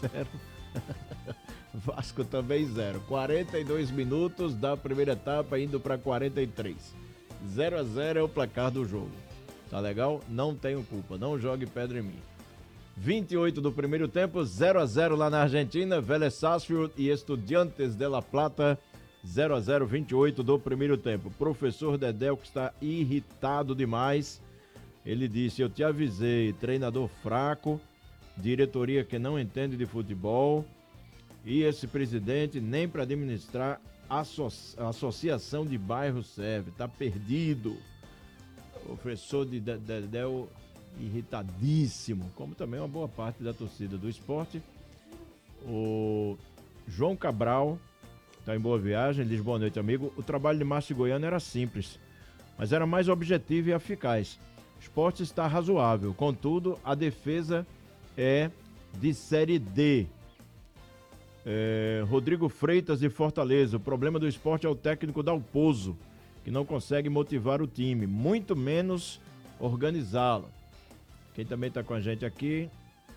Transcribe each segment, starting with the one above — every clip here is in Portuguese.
0. Vasco também 0. 42 minutos da primeira etapa, indo para 43. 0-0 é o placar do jogo. Tá legal? Não tenho culpa, não jogue pedra em mim. 28 do primeiro tempo, 0-0 lá na Argentina, Vélez Sarsfield e Estudiantes de La Plata, 0-0, 28 do primeiro tempo. Professor Dedéu, que está irritado demais, ele disse: eu te avisei, treinador fraco, diretoria que não entende de futebol, e esse presidente nem para administrar associação de bairro serve, tá perdido. Professor de Dedéu irritadíssimo, como também uma boa parte da torcida do esporte. O João Cabral está em Boa Viagem, diz: boa noite, amigo. O trabalho de Márcio Goiano era simples, mas era mais objetivo e eficaz. O esporte está razoável, contudo, a defesa é de Série D. Rodrigo Freitas de Fortaleza: o problema do esporte é o técnico Dalpozo, que não consegue motivar o time, muito menos organizá-lo. Quem também está com a gente aqui,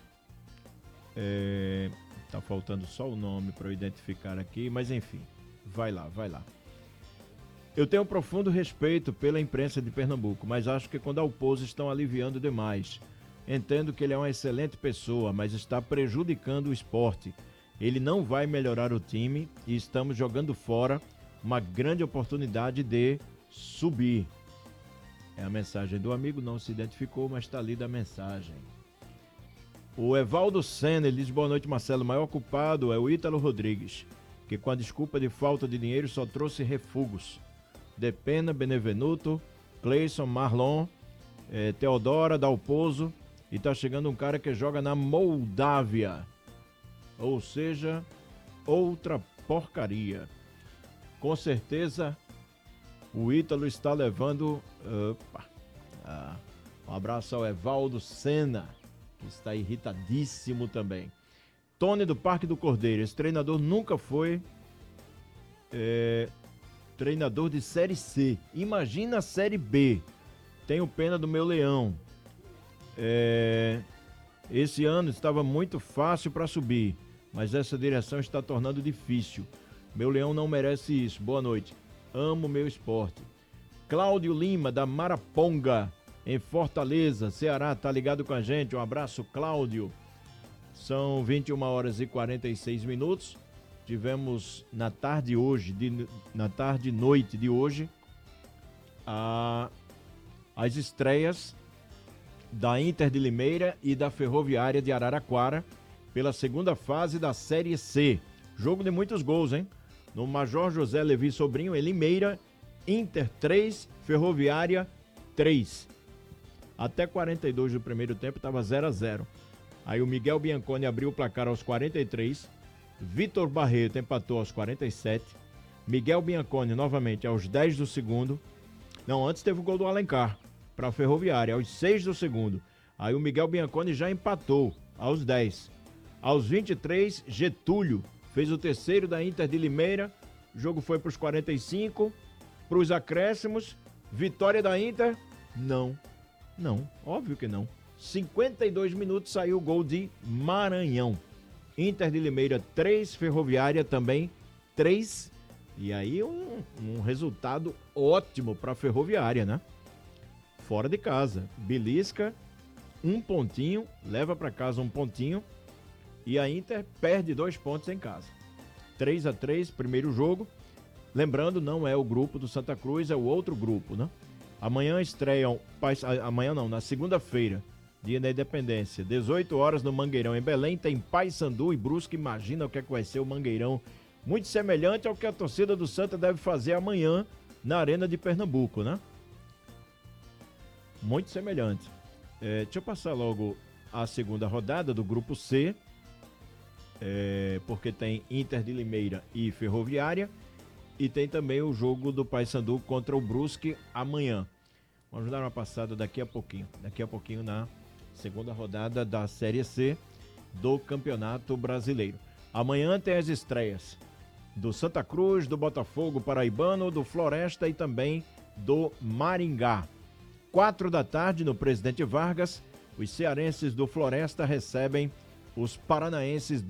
tá faltando só o nome para eu identificar aqui, mas enfim, vai lá. Eu tenho um profundo respeito pela imprensa de Pernambuco, mas acho que com Dalpozo estão aliviando demais. Entendo que ele é uma excelente pessoa, mas está prejudicando o esporte. Ele não vai melhorar o time e estamos jogando fora uma grande oportunidade de subir. É a mensagem do amigo, não se identificou, mas está lida a mensagem. O Evaldo Senna, ele diz: boa noite, Marcelo. O maior culpado é o Ítalo Rodrigues, que com a desculpa de falta de dinheiro só trouxe refugos. Depena, Benevenuto, Cleison, Marlon, Teodora, Dalpozo, e tá chegando um cara que joga na Moldávia. Ou seja, outra porcaria. Com certeza o Ítalo está levando... um abraço ao Evaldo Senna, que está irritadíssimo também. Tony do Parque do Cordeiro: esse treinador nunca foi treinador de Série C. Imagina a Série B. Tenho pena do meu Leão. Esse ano estava muito fácil para subir, mas essa direção está tornando difícil. Meu Leão não merece isso. Boa noite. Amo meu esporte. Cláudio Lima, da Maraponga, em Fortaleza, Ceará, tá ligado com a gente. Um abraço, Cláudio. São 21 horas e 46 minutos. Tivemos na tarde e noite de hoje, as estreias da Inter de Limeira e da Ferroviária de Araraquara pela segunda fase da Série C. Jogo de muitos gols, hein? No Major José Levi Sobrinho, em Limeira, Inter 3, Ferroviária 3. Até 42 do primeiro tempo estava 0-0. Aí o Miguel Bianconi abriu o placar aos 43, Vitor Barreto empatou aos 47, Miguel Bianconi novamente aos 10 do segundo. Não, antes teve o gol do Alencar para a Ferroviária, aos 6 do segundo. Aí o Miguel Bianconi já empatou aos 10. Aos 23, Getúlio fez o terceiro da Inter de Limeira. O jogo foi para os 45, para os acréscimos. Vitória da Inter? Não, óbvio que não. 52 minutos saiu o gol de Maranhão. Inter de Limeira 3, Ferroviária também 3. E aí um resultado ótimo para a Ferroviária, né? Fora de casa. Belisca, um pontinho, leva para casa um pontinho. E a Inter perde 2 pontos em casa. 3-3, primeiro jogo. Lembrando, não é o grupo do Santa Cruz, é o outro grupo, né? Amanhã estreiam, na segunda-feira, dia da Independência, 18 horas no Mangueirão, em Belém, tem Paysandu e Brusque. Imagina o que é que vai ser o Mangueirão. Muito semelhante ao que a torcida do Santa deve fazer amanhã na Arena de Pernambuco, né? Muito semelhante. Deixa eu passar logo a segunda rodada do grupo C, porque tem Inter de Limeira e Ferroviária, e tem também o jogo do Paysandu contra o Brusque amanhã. Vamos dar uma passada daqui a pouquinho na segunda rodada da Série C do Campeonato Brasileiro. Amanhã tem as estreias do Santa Cruz, do Botafogo Paraibano, do Floresta e também do Maringá. 4 da tarde no Presidente Vargas, os cearenses do Floresta recebem os paranaenses